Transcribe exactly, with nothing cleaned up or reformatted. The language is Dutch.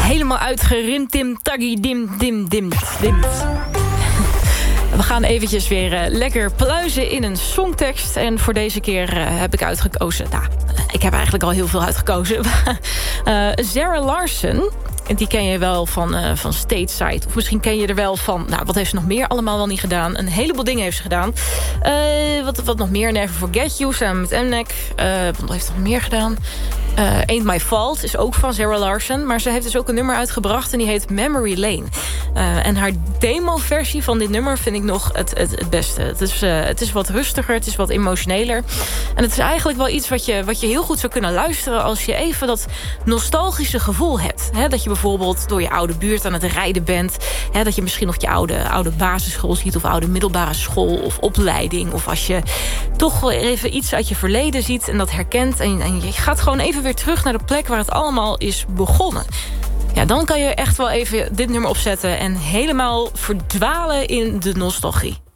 helemaal uitgerimd, dim, taggy, dim, dim, dim, dim. We gaan eventjes weer uh, lekker pluizen in een songtekst. En voor deze keer uh, heb ik uitgekozen... Nou, ik heb eigenlijk al heel veel uitgekozen. uh, Zara Larsson... Die ken je wel van, uh, van Stateside. Of misschien ken je er wel van... Nou, wat heeft ze nog meer allemaal wel niet gedaan? Een heleboel dingen heeft ze gedaan. Uh, wat, wat nog meer? Never Forget You, samen met Mnek. Uh, wat heeft ze nog meer gedaan? Uh, Ain't My Fault is ook van Zara Larsson. Maar ze heeft dus ook een nummer uitgebracht... en die heet Memory Lane. Uh, en haar demo-versie van dit nummer vind ik nog het, het, het beste. Het is, uh, het is wat rustiger, het is wat emotioneler. En het is eigenlijk wel iets wat je, wat je heel goed zou kunnen luisteren... als je even dat nostalgische gevoel hebt. Hè? Dat je bijvoorbeeld door je oude buurt aan het rijden bent. Hè? Dat je misschien nog je oude, oude basisschool ziet... of oude middelbare school of opleiding. Of als je toch wel even iets uit je verleden ziet... en dat herkent. En, en je gaat gewoon even weer terug naar de plek waar het allemaal is begonnen. Ja, dan kan je echt wel even dit nummer opzetten... en helemaal verdwalen in de nostalgie.